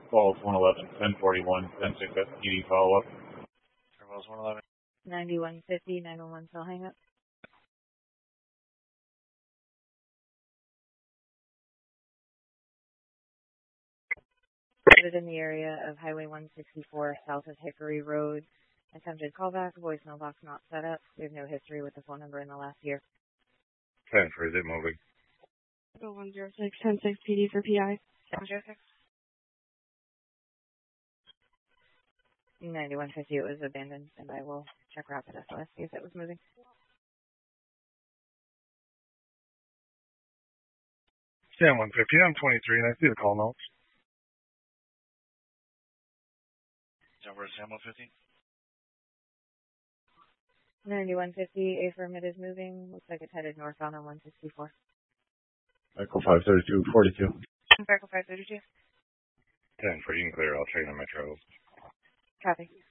Falls 111, 1041, 10-6 SPD follow-up. Falls 111. 9150, 911 cell hang up. In the area of Highway 164 south of Hickory Road. Attempted callback, voicemail box not set up. We have no history with the phone number in the last year. 10 for zip moving. 106, 10-6 PD for PI. 706. 9150, it was abandoned, and I will check rapid SOS, see if it was moving. Sam 150, I'm 23, and I see the call notes. Where's Sam 150? 9150, affirmative is moving. Looks like it's headed northbound on 164. Echo 532, 42. Echo 532. 10 for you can clear. I'll train on Metro. Copy.